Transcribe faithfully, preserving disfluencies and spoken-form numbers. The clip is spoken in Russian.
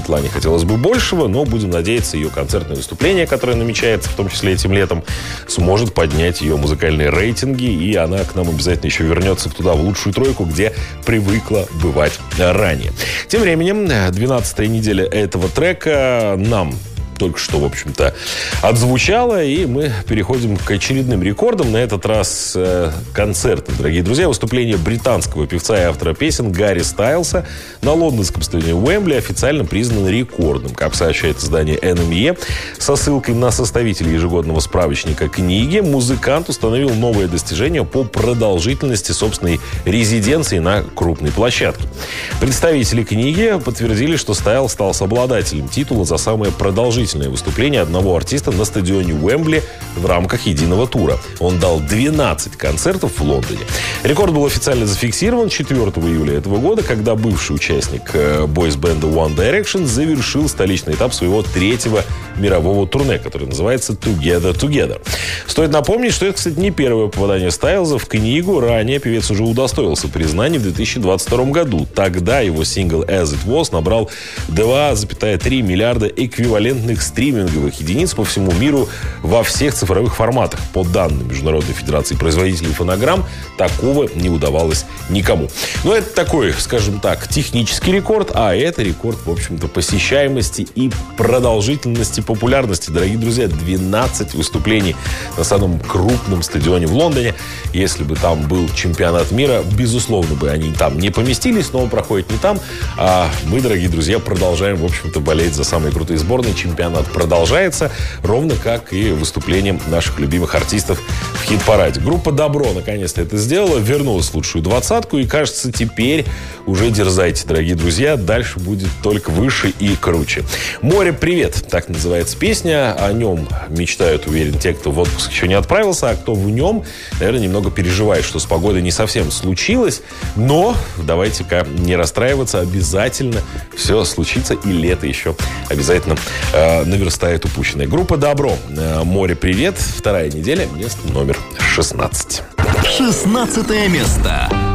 Светлане хотелось бы большего, но будем надеяться, ее концертное выступление, которое намечается, в том числе этим летом, сможет поднять ее музыкальные рейтинги, и она к нам обязательно еще вернется туда, в лучшую тройку, где привыкла бывать ранее. Тем временем, двенадцатая неделя этого трека нам только что, в общем-то, отзвучало, и мы переходим к очередным рекордам. На этот раз э, концерты, дорогие друзья. Выступление британского певца и автора песен Гарри Стайлса на лондонском стадионе Уэмбли официально признано рекордным. Как сообщает издание эн эм и, со ссылкой на составителя ежегодного справочника книги, музыкант установил новое достижение по продолжительности собственной резиденции на крупной площадке. Представители книги подтвердили, что Стайлс стал обладателем титула за самое продолжительное выступление одного артиста на стадионе Уэмбли в рамках единого тура. Он дал двенадцать концертов в Лондоне. Рекорд был официально зафиксирован четвёртого июля этого года, когда бывший участник бойс-бенда One Direction завершил столичный этап своего третьего мирового турне, который называется Together Together. Стоит напомнить, что это, кстати, не первое попадание Стайлза в книгу. Ранее певец уже удостоился признания в две тысячи двадцать втором году. Тогда его сингл As It Was набрал два целых три миллиарда эквивалентных стриминговых единиц по всему миру во всех цифровых форматах. По данным Международной Федерации производителей фонограмм, такого не удавалось никому. Но это такой, скажем так, технический рекорд, а это рекорд, в общем-то, посещаемости и продолжительности популярности. Дорогие друзья, двенадцать выступлений на самом крупном стадионе в Лондоне. Если бы там был чемпионат мира, безусловно бы они там не поместились, но он проходит не там. А мы, дорогие друзья, продолжаем, в общем-то, болеть за самые крутые сборные. Чемпионат продолжается, ровно как и выступлением наших любимых артистов в хит-параде. Группа «Добро» наконец-то это сделала, вернулась в лучшую двадцатку, и, кажется, теперь уже дерзайте, дорогие друзья, дальше будет только выше и круче. «Море, привет» — так называется песня. О нем мечтают, уверен, те, кто в отпуск еще не отправился, а кто в нем, наверное, немного переживает, что с погодой не совсем случилось, но давайте-ка не расстраиваться, обязательно все случится, и лето еще обязательно э, наверстает упущенное. Группа «Добро», «Море, привет», вторая неделя, место номер шестнадцать. шестнадцатое место.